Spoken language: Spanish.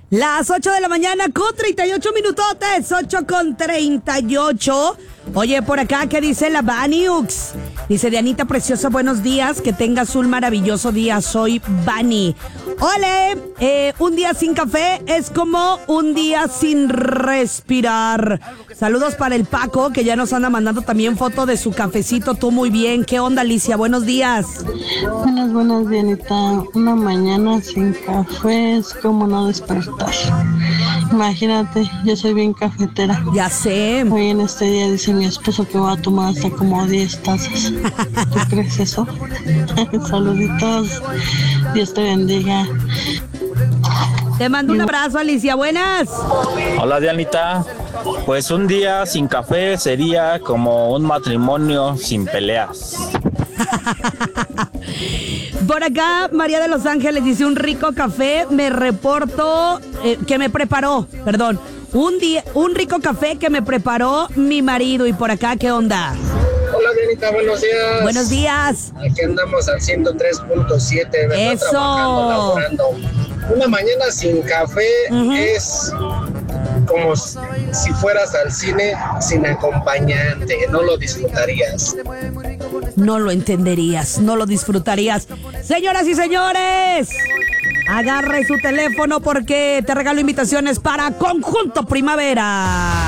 Las 8 de la mañana con 38 minutotes, 8:38. Oye, por acá, ¿qué dice la Baniux? Dice, Dianita preciosa, buenos días, que tengas un maravilloso día, soy Bani. Ole, un día sin café es como un día sin respirar. Saludos para el Paco, que ya nos anda mandando también foto de su cafecito, tú muy bien. ¿Qué onda, Alicia? Buenos días. Buenas, Dianita. Una mañana sin café es como no despertar. Imagínate, yo soy bien cafetera. Ya sé. Hoy en este día dice mi esposo que va a tomar hasta como 10 tazas. ¿Tú crees eso? Saluditos. Dios te bendiga. Te mando un abrazo, Alicia. Buenas. Hola, Dianita. Pues un día sin café sería como un matrimonio sin peleas. Por acá, María de Los Ángeles dice, un rico café me reportó, que me preparó, perdón, un rico café que me preparó mi marido. Y por acá, ¿qué onda? Hola, Dianita, buenos días. Buenos días. Aquí andamos al 103.7. Eso. Laborando. Una mañana sin café es como si fueras al cine sin acompañante. No lo disfrutarías. No lo entenderías, no lo disfrutarías. Señoras y señores, agarre su teléfono porque te regalo invitaciones para Conjunto Primavera.